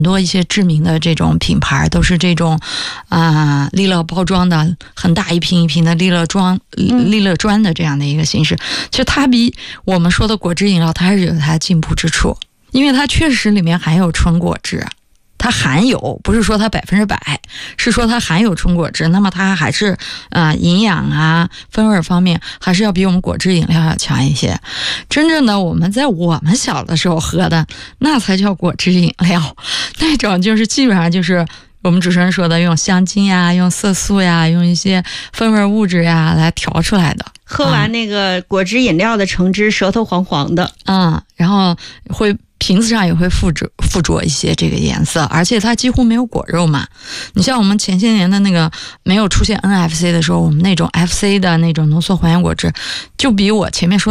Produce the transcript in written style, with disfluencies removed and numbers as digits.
多一些知名的这种品牌都是这种利乐包装的，很大一瓶一瓶的利乐砖的这样的一个形式。其实它比我们说的果汁饮料它还是有它的进步之处，因为它确实里面含有纯果汁，它含有，不是说它100%，是说它含有纯果汁，那么它还是营养啊风味方面还是要比我们果汁饮料要强一些。真正的我们小的时候喝的那才叫果汁饮料，那种就是基本上就是我们主持人说的用香精呀、用色素呀、用一些风味物质呀来调出来的。 喝完那个果汁饮料的橙汁，舌头黄黄的， 然后瓶子上也会附着一些这个颜色，而且它几乎没有果肉嘛。你像我们前些年的那个没有出现 NFC 的时候，我们那种 FC 的那种浓缩还原果汁，就比我前面说